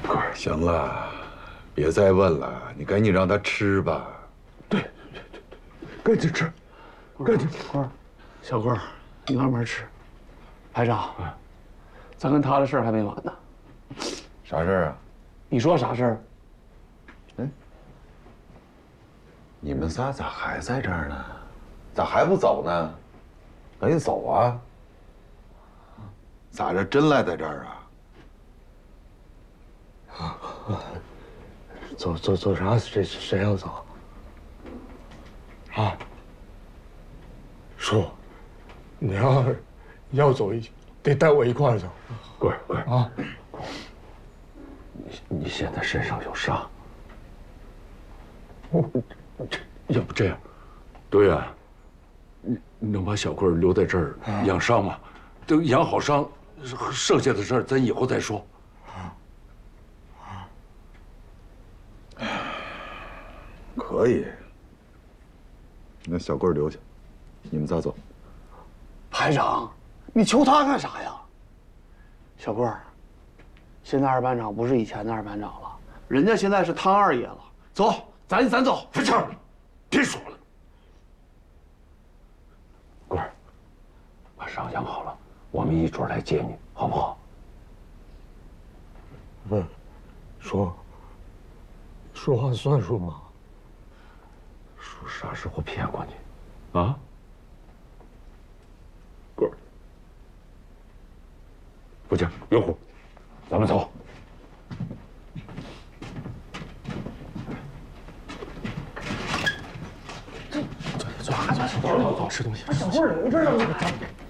行了，别再问了，你赶紧让他吃吧。 对，赶紧吃，赶紧。 小棍儿，你慢慢吃。排长，咱跟他的事儿还没完呢。 啥事儿啊？ 你说啥事儿？ 你们仨咋还在这儿呢？咋还不走呢？赶紧走啊！咋着，真赖在这儿啊？ 走啥？谁要走？啊？叔，你要走得带我一块儿走。 棍儿啊！ 你现在身上有伤，要不这样，德远，你能把小棍儿留在这儿养伤吗？等养好伤，剩下的事儿咱以后再说。 可以。那小棍儿留下，你们仨走。 排长，你求他干啥呀？小棍儿，现在二班长不是以前的二班长了，人家现在是汤二爷了。走，咱走。 不是，别说了。棍儿，把伤养好了，我们一准来接你，好不好？ 不，说话算数吗？ 叔啥时候骗过你？啊？棍儿，不行，有虎，咱们走。 走，吃东西。把小棍留这儿了。